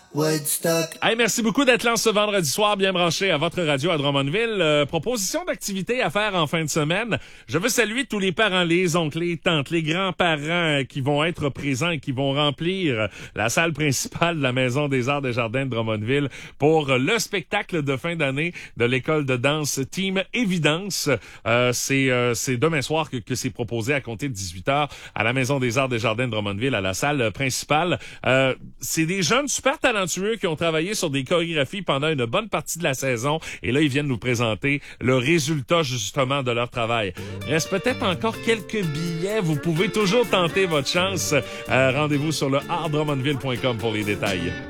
Woodstock. Hey, merci beaucoup d'être là ce vendredi soir, bien branché à votre radio à Drummondville. Proposition d'activité à faire en fin de semaine. Je veux saluer tous les parents, les oncles, les tantes, les grands-parents qui vont être présents et qui vont remplir la salle principale de la Maison des Arts des Jardins de Drummondville pour le spectacle de fin d'année de l'école de danse Team Évidence. C'est demain soir que c'est proposé à compter de 18h à la Maison des Arts des Jardins de Drummondville, à la salle principale. C'est des jeunes super talentueux qui ont travaillé sur des chorégraphies pendant une bonne partie de la saison et là, ils viennent nous présenter le résultat justement de leur travail. Reste peut-être encore quelques billets. Vous pouvez toujours tenter votre chance. Rendez-vous sur le artdrummondville.com pour les détails.